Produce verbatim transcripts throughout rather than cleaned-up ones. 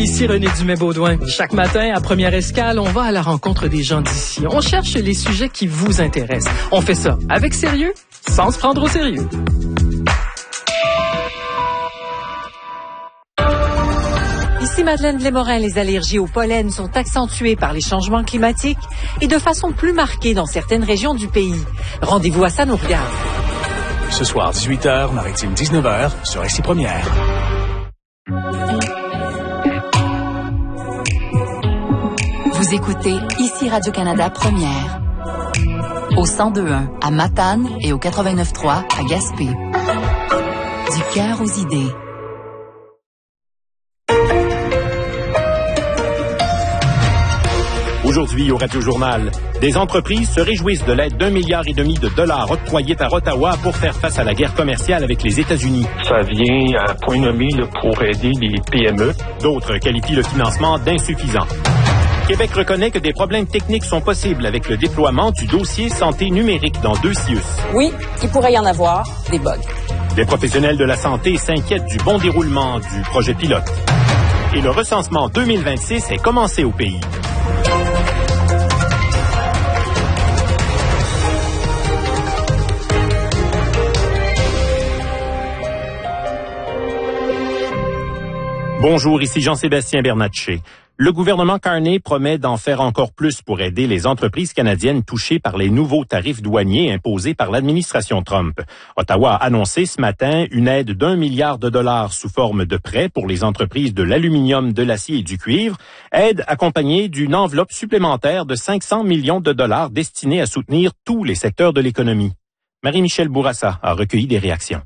Ici René Dumais-Baudouin. Chaque matin, à Première Escale, on va à la rencontre des gens d'ici. On cherche les sujets qui vous intéressent. On fait ça avec sérieux, sans se prendre au sérieux. Ici Madeleine Blais-Morin, les allergies au pollen sont accentuées par les changements climatiques et de façon plus marquée dans certaines régions du pays. Rendez-vous à Ça nous regarde. Ce soir, dix-huit heures, Maritime dix-neuf heures, sur Ici Première. Vous écoutez Ici Radio-Canada Première. Au cent deux point un à Matane et au quatre-vingt-neuf point trois à Gaspé. Du cœur aux idées. Aujourd'hui, au Radio-Journal, des entreprises se réjouissent de l'aide d'un milliard et demi de dollars octroyée par Ottawa pour faire face à la guerre commerciale avec les États-Unis. Ça vient à point nommé là, pour aider les P M E. D'autres qualifient le financement d'insuffisant. Québec reconnaît que des problèmes techniques sont possibles avec le déploiement du dossier santé numérique dans deux C I U S. Oui, il pourrait y en avoir des bugs. Les professionnels de la santé s'inquiètent du bon déroulement du projet pilote. Et le recensement deux mille vingt-six est commencé au pays. Bonjour, ici Jean-Sébastien Bernatchez. Le gouvernement Carney promet d'en faire encore plus pour aider les entreprises canadiennes touchées par les nouveaux tarifs douaniers imposés par l'administration Trump. Ottawa a annoncé ce matin une aide d'un milliard de dollars sous forme de prêts pour les entreprises de l'aluminium, de l'acier et du cuivre, aide accompagnée d'une enveloppe supplémentaire de cinq cents millions de dollars destinée à soutenir tous les secteurs de l'économie. Marie-Michel Bourassa a recueilli des réactions.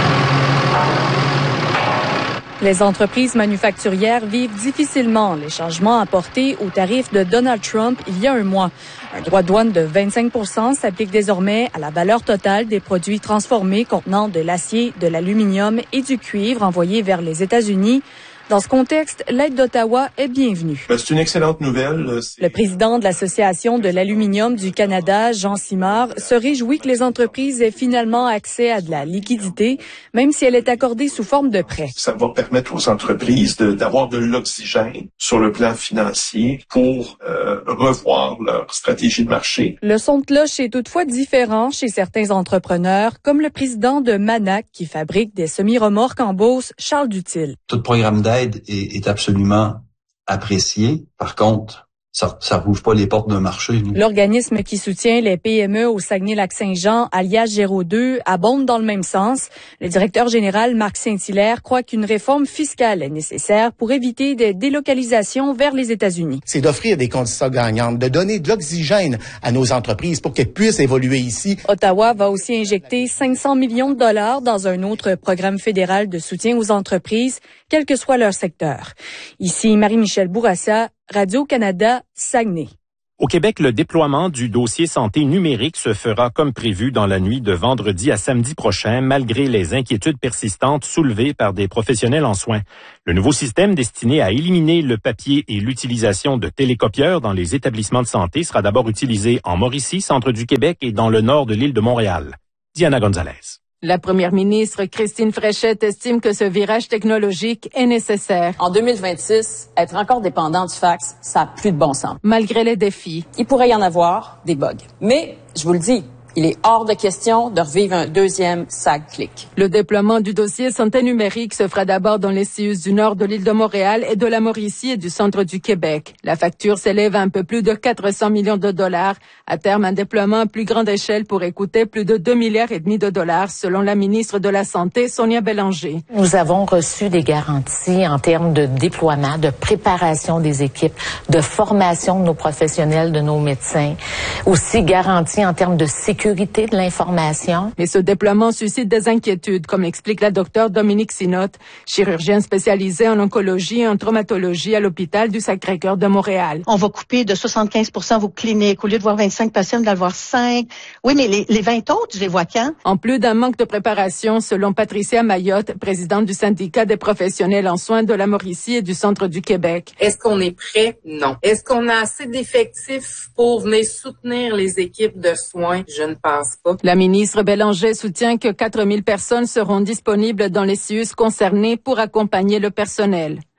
Les entreprises manufacturières vivent difficilement les changements apportés aux tarifs de Donald Trump il y a un mois. Un droit de douane de vingt-cinq pour cent s'applique désormais à la valeur totale des produits transformés contenant de l'acier, de l'aluminium et du cuivre envoyés vers les États-Unis. Dans ce contexte, l'aide d'Ottawa est bienvenue. C'est une excellente nouvelle. Le président de l'Association de l'aluminium du Canada, Jean Simard, se réjouit que les entreprises aient finalement accès à de la liquidité, même si elle est accordée sous forme de prêt. Ça va permettre aux entreprises de, d'avoir de l'oxygène sur le plan financier pour euh, revoir leur stratégie de marché. Le son de cloche est toutefois différent chez certains entrepreneurs, comme le président de Manac, qui fabrique des semi-remorques en Beauce, Charles Dutil. Tout programme d'aide Est, est absolument apprécié. Par contre, ça ça rouvre pas les portes d'un marché. Nous. L'organisme qui soutient les P M E au Saguenay-Lac-Saint-Jean, alias Géraud deux, abonde dans le même sens. Le directeur général Marc Saint-Hilaire croit qu'une réforme fiscale est nécessaire pour éviter des délocalisations vers les États-Unis. C'est d'offrir des conditions gagnantes, de donner de l'oxygène à nos entreprises pour qu'elles puissent évoluer ici. Ottawa va aussi injecter cinq cents millions de dollars dans un autre programme fédéral de soutien aux entreprises, quel que soit leur secteur. Ici Marie-Michel Bourassa, Radio-Canada, Saguenay. Au Québec, le déploiement du dossier santé numérique se fera comme prévu dans la nuit de vendredi à samedi prochain, malgré les inquiétudes persistantes soulevées par des professionnels en soins. Le nouveau système destiné à éliminer le papier et l'utilisation de télécopieurs dans les établissements de santé sera d'abord utilisé en Mauricie, centre du Québec et dans le nord de l'île de Montréal. Diana Gonzalez. La première ministre Christine Fréchette estime que ce virage technologique est nécessaire. En deux mille vingt-six, être encore dépendant du fax, ça n'a plus de bon sens. Malgré les défis. Il pourrait y en avoir des bugs. Mais, je vous le dis, il est hors de question de revivre un deuxième SAG-Click. Le déploiement du dossier santé numérique se fera d'abord dans les C I U S du nord de l'île de Montréal et de la Mauricie et du centre du Québec. La facture s'élève à un peu plus de quatre cents millions de dollars. À terme, un déploiement à plus grande échelle pourrait coûter plus de deux milliards et demi de dollars, selon la ministre de la Santé, Sonia Bélanger. Nous avons reçu des garanties en termes de déploiement, de préparation des équipes, de formation de nos professionnels, de nos médecins. Aussi garanties en termes de sécurité de l'information. Mais ce déploiement suscite des inquiétudes, comme l'explique la docteure Dominique Sinotte, chirurgienne spécialisée en oncologie et en traumatologie à l'hôpital du Sacré-Cœur de Montréal. On va couper de soixante-quinze pour cent vos cliniques. Au lieu de voir vingt-cinq patients, d'en voir cinq. Oui, mais les, les vingt autres, je les vois quand? En plus d'un manque de préparation, selon Patricia Mayotte, présidente du syndicat des professionnels en soins de la Mauricie et du centre du Québec. Est-ce qu'on est prêt? Non. Est-ce qu'on a assez d'effectifs pour venir soutenir les équipes de soins? Je ne pense pas. La ministre Bélanger soutient que quatre mille personnes seront disponibles dans les C I U S concernés pour accompagner le personnel.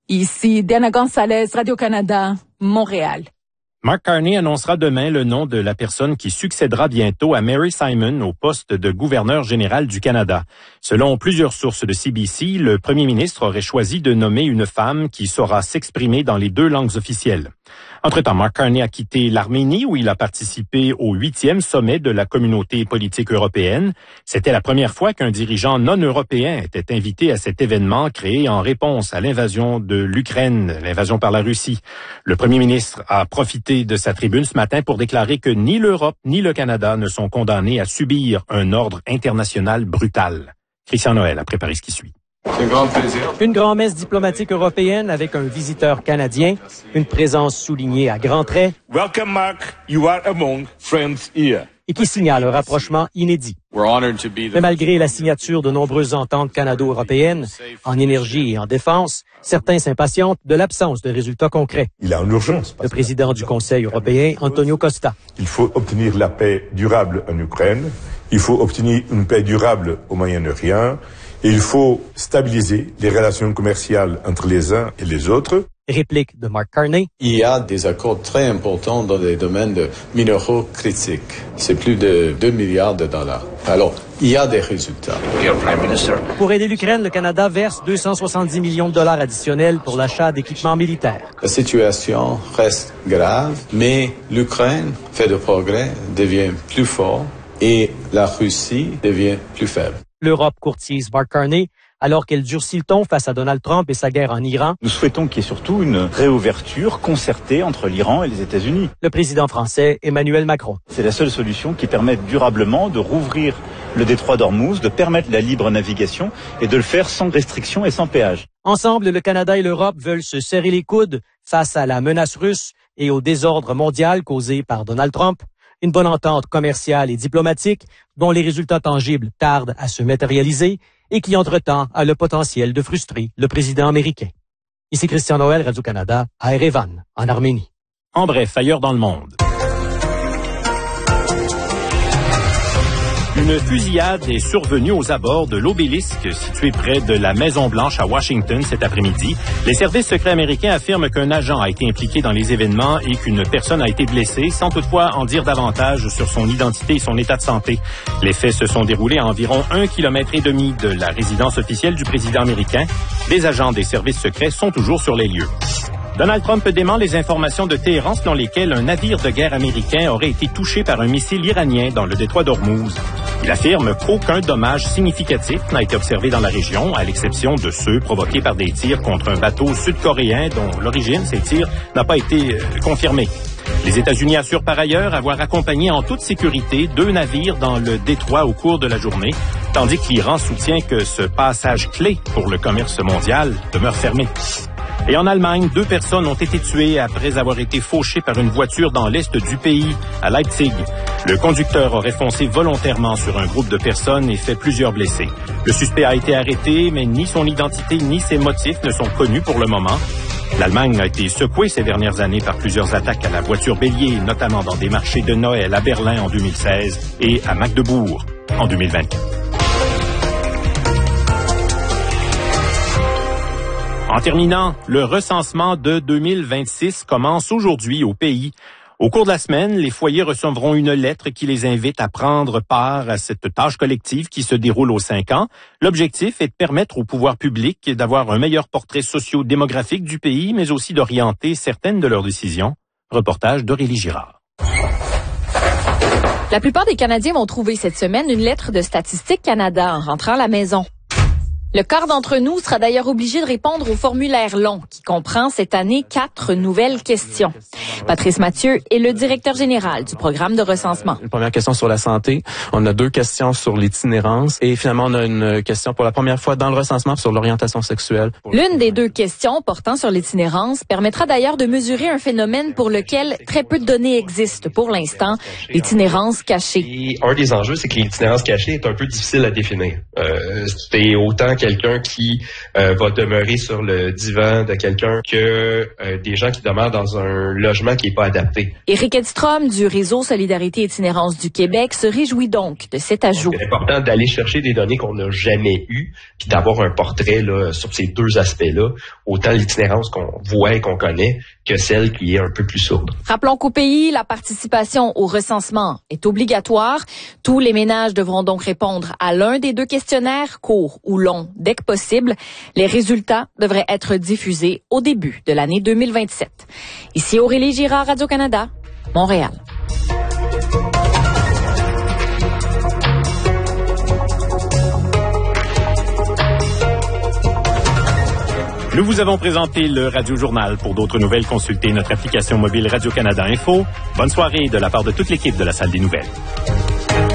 Ici Diana Gonzalez, Radio-Canada, Montréal. Mark Carney annoncera demain le nom de la personne qui succédera bientôt à Mary Simon au poste de gouverneur général du Canada. Selon plusieurs sources de C B C, le premier ministre aurait choisi de nommer une femme qui saura s'exprimer dans les deux langues officielles. Entre-temps, Mark Carney a quitté l'Arménie où il a participé au huitième sommet de la communauté politique européenne. C'était la première fois qu'un dirigeant non européen était invité à cet événement créé en réponse à l'invasion de l'Ukraine, l'invasion par la Russie. Le premier ministre a profité de sa tribune ce matin pour déclarer que ni l'Europe ni le Canada ne sont condamnés à subir un ordre international brutal. Christian Noël a préparé ce qui suit. C'est un grand plaisir. Une grand-messe diplomatique européenne avec un visiteur canadien, une présence soulignée à grands traits. Welcome, Mark. You are among friends here. Et qui signale un rapprochement inédit. Mais malgré la signature de nombreuses ententes canado-européennes en énergie et en défense, certains s'impatientent de l'absence de résultats concrets. Il y a une urgence. Le président du Conseil européen, Antonio Costa. Il faut obtenir la paix durable en Ukraine. Il faut obtenir une paix durable au Moyen-Orient. Et il faut stabiliser les relations commerciales entre les uns et les autres. Réplique de Mark Carney. Il y a des accords très importants dans les domaines de minéraux critiques. C'est plus de deux milliards de dollars. Alors, il y a des résultats. Pour aider l'Ukraine, le Canada verse deux cent soixante-dix millions de dollars additionnels pour l'achat d'équipements militaires. La situation reste grave, mais l'Ukraine fait de progrès, devient plus fort et la Russie devient plus faible. L'Europe courtise Mark Carney alors qu'elle durcit le ton face à Donald Trump et sa guerre en Iran. Nous souhaitons qu'il y ait surtout une réouverture concertée entre l'Iran et les États-Unis. Le président français Emmanuel Macron. C'est la seule solution qui permette durablement de rouvrir le détroit d'Ormuz, de permettre la libre navigation et de le faire sans restriction et sans péage. Ensemble, le Canada et l'Europe veulent se serrer les coudes face à la menace russe et au désordre mondial causé par Donald Trump. Une bonne entente commerciale et diplomatique dont les résultats tangibles tardent à se matérialiser et qui, entre-temps, a le potentiel de frustrer le président américain. Ici Christian Noël, Radio-Canada, à Erevan, en Arménie. En bref, ailleurs dans le monde. Une fusillade est survenue aux abords de l'obélisque situé près de la Maison-Blanche à Washington cet après-midi. Les services secrets américains affirment qu'un agent a été impliqué dans les événements et qu'une personne a été blessée, sans toutefois en dire davantage sur son identité et son état de santé. Les faits se sont déroulés à environ un kilomètre et demi de la résidence officielle du président américain. Des agents des services secrets sont toujours sur les lieux. Donald Trump dément les informations de Téhéran selon lesquelles un navire de guerre américain aurait été touché par un missile iranien dans le détroit d'Ormuz. Il affirme qu'aucun dommage significatif n'a été observé dans la région, à l'exception de ceux provoqués par des tirs contre un bateau sud-coréen dont l'origine, ces tirs, n'a pas été euh, confirmée. Les États-Unis assurent par ailleurs avoir accompagné en toute sécurité deux navires dans le détroit au cours de la journée, tandis que l'Iran soutient que ce passage clé pour le commerce mondial demeure fermé. Et en Allemagne, deux personnes ont été tuées après avoir été fauchées par une voiture dans l'est du pays, à Leipzig. Le conducteur aurait foncé volontairement sur un groupe de personnes et fait plusieurs blessés. Le suspect a été arrêté, mais ni son identité ni ses motifs ne sont connus pour le moment. L'Allemagne a été secouée ces dernières années par plusieurs attaques à la voiture bélier, notamment dans des marchés de Noël à Berlin en deux mille seize et à Magdebourg en deux mille vingt-quatre. En terminant, le recensement de deux mille vingt-six commence aujourd'hui au pays. Au cours de la semaine, les foyers recevront une lettre qui les invite à prendre part à cette tâche collective qui se déroule aux cinq ans. L'objectif est de permettre au pouvoir public d'avoir un meilleur portrait socio-démographique du pays, mais aussi d'orienter certaines de leurs décisions. Reportage d'Aurélie Girard. La plupart des Canadiens vont trouver cette semaine une lettre de Statistique Canada en rentrant à la maison. Le quart d'entre nous sera d'ailleurs obligé de répondre au formulaire long qui comprend cette année quatre nouvelles questions. Patrice Mathieu est le directeur général du programme de recensement. Une première question sur la santé, on a deux questions sur l'itinérance et finalement on a une question pour la première fois dans le recensement sur l'orientation sexuelle. L'une des deux questions portant sur l'itinérance permettra d'ailleurs de mesurer un phénomène pour lequel très peu de données existent pour l'instant, l'itinérance cachée. Et un des enjeux, c'est que l'itinérance cachée est un peu difficile à définir. Euh, c'est autant quelqu'un qui euh, va demeurer sur le divan de quelqu'un que euh, des gens qui demeurent dans un logement qui n'est pas adapté. Éric Edstrom du Réseau Solidarité Itinérance du Québec se réjouit donc de cet ajout. C'est important d'aller chercher des données qu'on n'a jamais eues, puis d'avoir un portrait là, sur ces deux aspects-là, autant l'itinérance qu'on voit et qu'on connaît que celle qui est un peu plus sourde. Rappelons qu'au pays, la participation au recensement est obligatoire. Tous les ménages devront donc répondre à l'un des deux questionnaires, court ou long, dès que possible. Les résultats devraient être diffusés au début de l'année deux mille vingt-sept. Ici Aurélie Girard, Radio-Canada, Montréal. Nous vous avons présenté le Radio Journal. Pour d'autres nouvelles, consultez notre application mobile Radio-Canada Info. Bonne soirée de la part de toute l'équipe de la Salle des Nouvelles.